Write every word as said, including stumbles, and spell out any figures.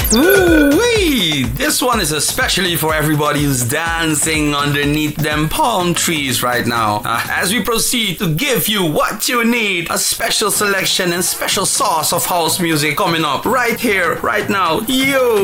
Ooh-wee! This one is especially for everybody who's dancing underneath them palm trees right now. Uh, as we proceed to give you what you need, a special selection and special sauce of house music coming up right here, right now. Yo!